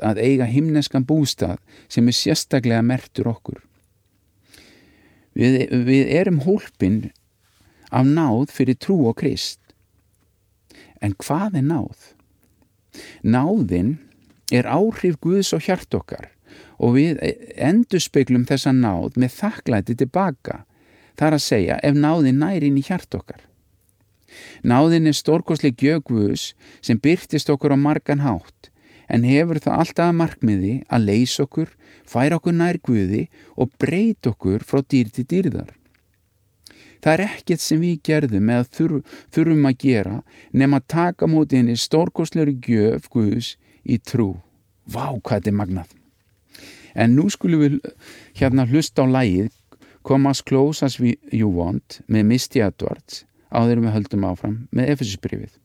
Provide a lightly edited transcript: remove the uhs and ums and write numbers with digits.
að eiga himneskan bústað sem sérstaklega merktur okkur. Við erum hólpin af náð fyrir trú á Krist. En hvað er náð? Náðin er áhrif Guðs á hjart okkar og við endurspeglum þessa náð með þakklæti tilbaka. Það er að segja ef náðin nær inn í hjart okkar. Náðin er stórkostleg gjöf Guðs sem birtist okkur á margan hátt, en hefur það alltaf að markmiði að leysa okkur, færa okkur nær Guði og breyta okkur frá dýr til dýrðar. Það er ekkert sem við gerðum eða þurfum að gera nema að taka móti henni stórkostlegri gjöf Guðs í trú. Vá, hvað þetta er magnað. En nú skulum við hlusta á lagið Come as close as you want með Misty Edwards áður en við höldum áfram með Efesusbréfið.